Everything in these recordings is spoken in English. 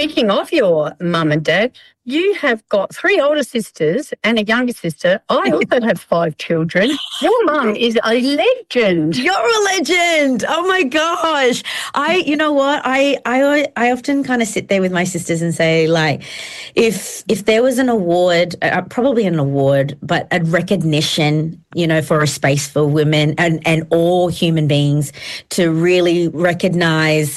speaking of your mum and dad, you have got 3 older sisters and a younger sister. I also have 5 children. Your mum is a legend. You're a legend. Oh my gosh. You know what? I often kind of sit there with my sisters and say, like, if there was an award, probably an award, but a recognition, for a space for women and all human beings to really recognize,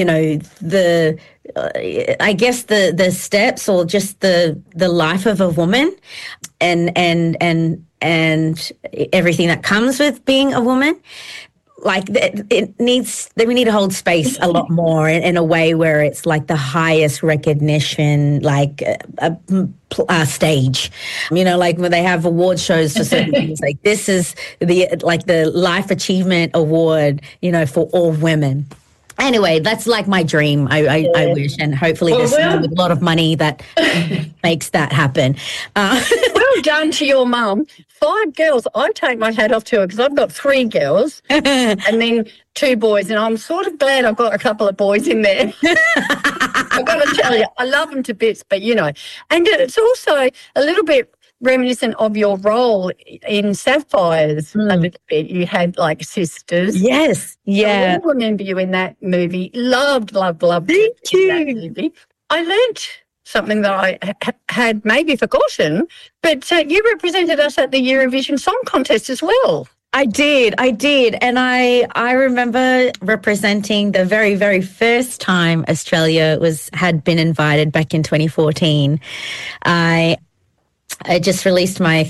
I guess the steps or just the life of a woman and everything that comes with being a woman. Like we need to hold space a lot more in a way where it's like the highest recognition, like a stage, like when they have award shows for certain things, like this is the Life Achievement Award, for all women. Anyway, that's like my dream. I wish, and hopefully there's someone with a lot of money that makes that happen. Well done to your mum. 5 girls. I take my hat off to her because I've got 3 girls and then 2 boys, and I'm sort of glad I've got a couple of boys in there. I've got to tell you, I love them to bits, but and it's also a little bit reminiscent of your role in Sapphires a little bit. You had like sisters. Yes. Yeah. I remember you in that movie. Loved Thank you. That movie. I learnt something that I had maybe forgotten, but you represented us at the Eurovision Song Contest as well. I did. And I remember representing the very, very first time Australia had been invited back in 2014. I just released my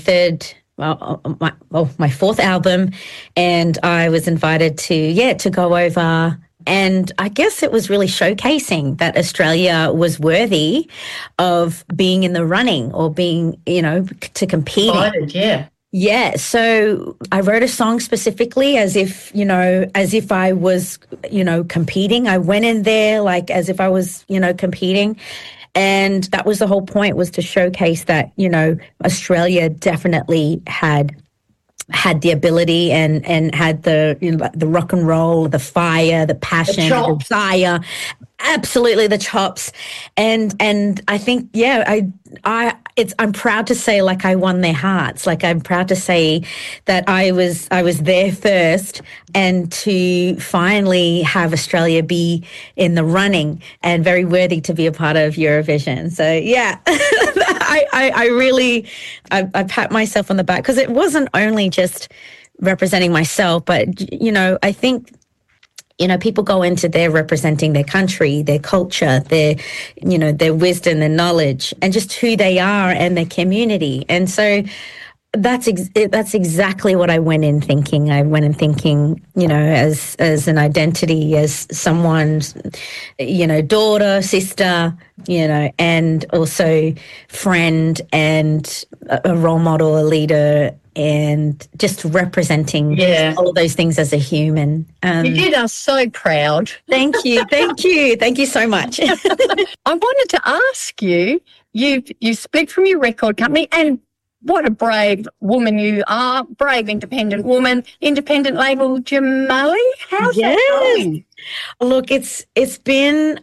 my 4th album, and I was invited to go over. And I guess it was really showcasing that Australia was worthy of being in the running or being, to compete. Invited, yeah. Yeah. So I wrote a song specifically as if I was, competing. I went in there like as if I was, competing. And that was the whole point, was to showcase that, Australia definitely had the ability and had the rock and roll, the fire, the passion, the desire, absolutely the chops. And I think, I'm proud to say, like, I won their hearts. Like, I'm proud to say that I was there first, and to finally have Australia be in the running and very worthy to be a part of Eurovision. So yeah, I really pat myself on the back, because it wasn't only just representing myself, but I think people go into there representing their country, their culture, their wisdom, their knowledge, and just who they are and their community. And so that's exactly what I went in thinking. I went in thinking, as an identity, as someone's, daughter, sister, and also friend and a role model, a leader, and just representing all of those things as a human. You did us so proud. Thank you. Thank you so much. I wanted to ask you split from your record company, and what a brave woman you are, brave independent woman, independent label Jamali. How's that going? Look, it's been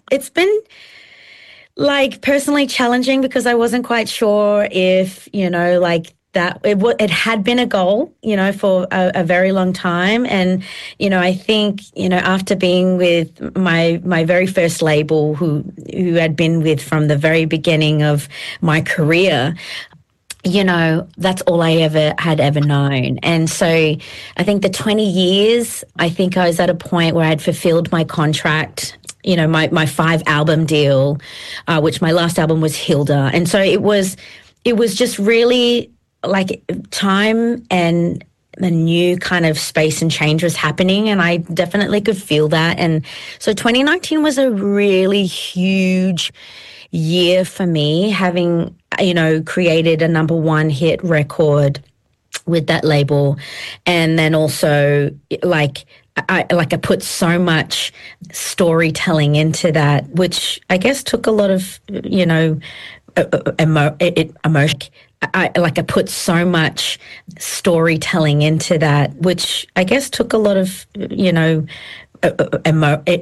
like personally challenging, because I wasn't quite sure if, that it had been a goal, for a very long time. And, I think, after being with my very first label, who had been with from the very beginning of my career, that's all I had ever known. And so I think the 20 years, I think I was at a point where I'd fulfilled my contract, my 5-album deal, which my last album was Hilda. And so it was just really like time, and a new kind of space and change was happening, and I definitely could feel that. And so 2019 was a really huge year for me, having, created a #1 hit record with that label. And then also I put so much storytelling into that, which I guess took a lot of, emotion. I put so much storytelling into that, which I guess took a lot of,